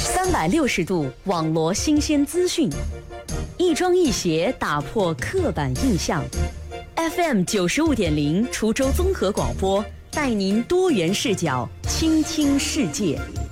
360度网罗新鲜资讯，一庄一协打破刻板印象。FM 95.0滁州综合广播，带您多元视角倾听世界。